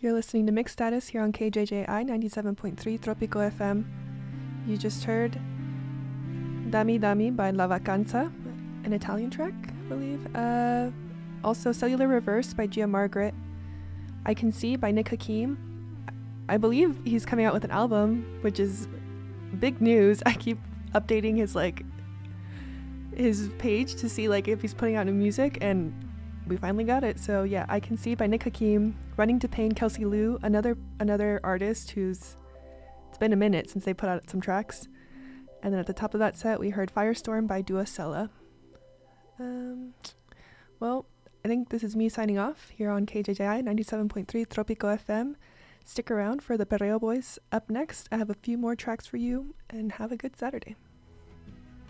You're listening to Mixed Status here on KJJI 97.3 Tropico FM. You just heard Dami Dami by La Vacanza, an Italian track, I believe. Also Cellular Reverse by Gia Margaret. I Can See by Nick Hakim. I believe he's coming out with an album, which is big news. I keep updating his page to see if he's putting out new music, and we finally got it. So yeah, I Can See by Nick Hakim. Running to Pain, Kelsey Lou, another artist it's been a minute since they put out some tracks. And then at the top of that set, we heard Firestorm by Dua Sella. Well, I think this is me signing off here on KJJI 97.3 Tropico FM. Stick around for the Perreo Boys. Up next, I have a few more tracks for you, and have a good Saturday.